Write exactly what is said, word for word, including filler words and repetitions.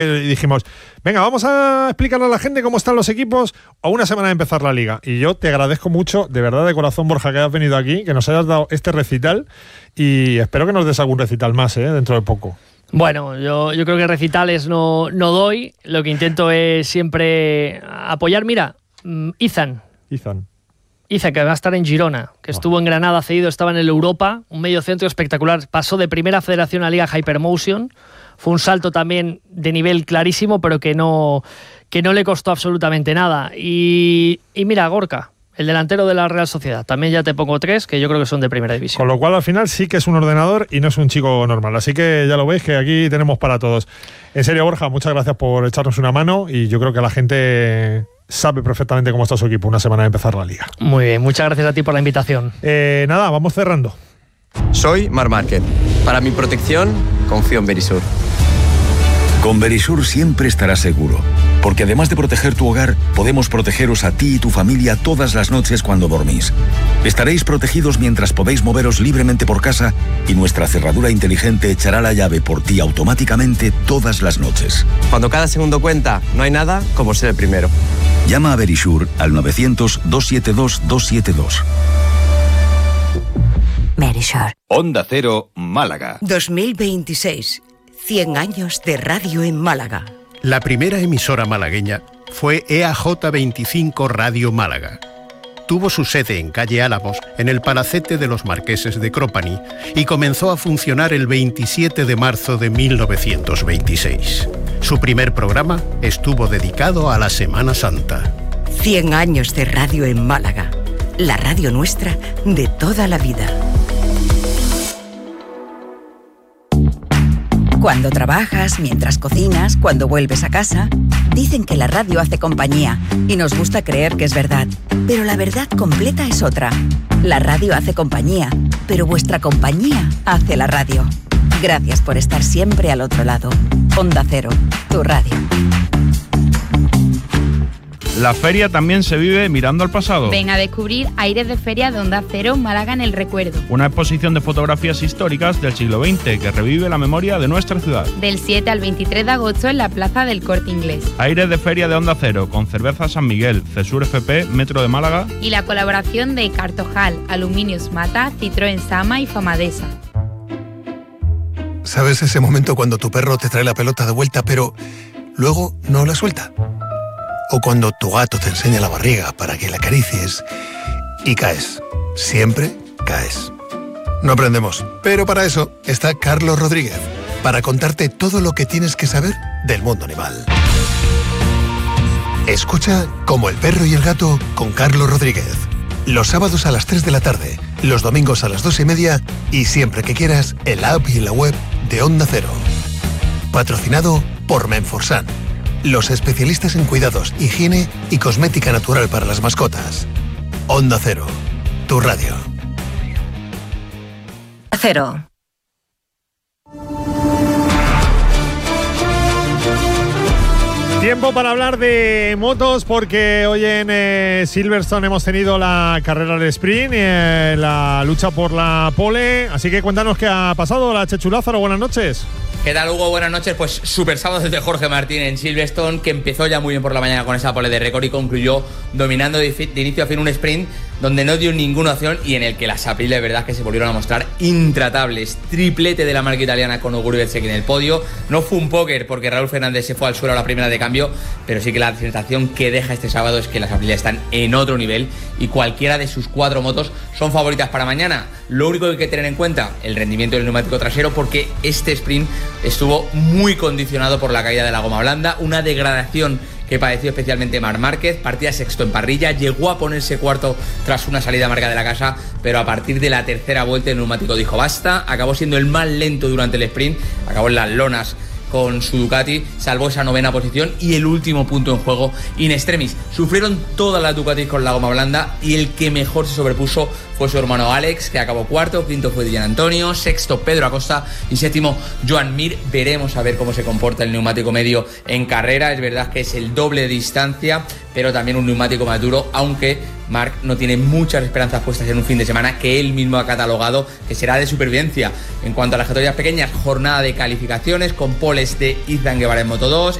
Y dijimos, venga, vamos a explicarle a la gente cómo están los equipos a una semana de empezar la liga. Y yo te agradezco mucho, de verdad, de corazón, Borja, que hayas venido aquí, que nos hayas dado este recital y espero que nos des algún recital más, ¿eh? Dentro de poco. Bueno, yo, yo creo que recitales no, no doy, lo que intento es siempre apoyar. Mira, Izan. Izan. Izan, que va a estar en Girona, que estuvo en Granada cedido, estaba en el Europa, un medio centro espectacular, pasó de primera federación a Liga Hypermotion. Fue un salto también de nivel clarísimo, pero que no, que no le costó absolutamente nada. Y, y mira, Gorka, el delantero de la Real Sociedad. También ya te pongo tres, que yo creo que son de primera división. Con lo cual, al final, sí que es un ordenador y no es un chico normal. Así que ya lo veis, que aquí tenemos para todos. En serio, Borja, muchas gracias por echarnos una mano y yo creo que la gente sabe perfectamente cómo está su equipo una semana de empezar la liga. Muy bien, muchas gracias a ti por la invitación. Eh, nada, vamos cerrando. Soy Marc Márquez. Para mi protección, confío en Verisur. Con Verisur siempre estarás seguro, porque además de proteger tu hogar, podemos protegeros a ti y tu familia todas las noches cuando dormís. Estaréis protegidos mientras podéis moveros libremente por casa y nuestra cerradura inteligente echará la llave por ti automáticamente todas las noches. Cuando cada segundo cuenta, no hay nada como ser el primero. Llama a Verisur al novecientos, doscientos setenta y dos, doscientos setenta y dos. Verisur. Onda Cero, Málaga. dos mil veintiséis. cien años de radio en Málaga. La primera emisora malagueña fue E A J veinticinco Radio Málaga. Tuvo su sede en calle Álamos, en el palacete de los Marqueses de Cropani, y comenzó a funcionar el veintisiete de marzo de mil novecientos veintiséis. Su primer programa estuvo dedicado a la Semana Santa. cien años de radio en Málaga. La radio nuestra de toda la vida. Cuando trabajas, mientras cocinas, cuando vuelves a casa, dicen que la radio hace compañía y nos gusta creer que es verdad. Pero la verdad completa es otra. La radio hace compañía, pero vuestra compañía hace la radio. Gracias por estar siempre al otro lado. Onda Cero, tu radio. La feria también se vive mirando al pasado. Ven a descubrir Aires de Feria de Onda Cero Málaga en el Recuerdo. Una exposición de fotografías históricas del siglo veinte que revive la memoria de nuestra ciudad. Del siete al veintitrés de agosto en la Plaza del Corte Inglés. Aires de Feria de Onda Cero con Cerveza San Miguel, Cesur F P, Metro de Málaga. Y la colaboración de Cartojal, Aluminios Mata, Citroën Sama y Famadesa. ¿Sabes ese momento cuando tu perro te trae la pelota de vuelta pero luego no la suelta? O cuando tu gato te enseña la barriga para que la acaricies y caes. Siempre caes. No aprendemos, pero para eso está Carlos Rodríguez, para contarte todo lo que tienes que saber del mundo animal. Escucha Como el perro y el gato con Carlos Rodríguez. Los sábados a las tres de la tarde, los domingos a las dos y media y siempre que quieras en la app y en la web de Onda Cero. Patrocinado por Menforsan, los especialistas en cuidados, higiene y cosmética natural para las mascotas. Onda Cero, tu radio. Cero. Tiempo para hablar de motos porque hoy en eh, Silverstone hemos tenido la carrera del sprint, eh, la lucha por la pole. Así que cuéntanos qué ha pasado. La Chechu Lázaro, buenas noches. ¿Qué tal, Hugo? Buenas noches. Pues super sábado desde Jorge Martín en Silverstone, que empezó ya muy bien por la mañana con esa pole de récord y concluyó dominando de, de inicio a fin un sprint donde no dio ninguna opción y en el que las Aprilia de verdad que se volvieron a mostrar intratables. Triplete de la marca italiana con Ogier Bezzecchi en el podio. No fue un póker porque Raúl Fernández se fue al suelo a la primera de cambio, pero sí que la sensación que deja este sábado es que las Aprilia están en otro nivel y cualquiera de sus cuatro motos son favoritas para mañana. Lo único que hay que tener en cuenta, el rendimiento del neumático trasero, porque este sprint estuvo muy condicionado por la caída de la goma blanda, una degradación que padeció especialmente Marc Márquez. Partía sexto en parrilla, llegó a ponerse cuarto tras una salida marca de la casa, pero a partir de la tercera vuelta el neumático dijo basta, acabó siendo el más lento durante el sprint, acabó en las lonas con su Ducati, salvó esa novena posición y el último punto en juego in extremis. Sufrieron todas las Ducatis con la goma blanda y el que mejor se sobrepuso fue su hermano Alex, que acabó cuarto, quinto fue Gian Antonio, sexto Pedro Acosta y séptimo Joan Mir. Veremos a ver cómo se comporta el neumático medio en carrera. Es verdad que es el doble de distancia, pero también un neumático más duro, aunque Marc no tiene muchas esperanzas puestas en un fin de semana que él mismo ha catalogado que será de supervivencia. En cuanto a las categorías pequeñas, jornada de calificaciones con poles de Izan Guevara en Moto dos,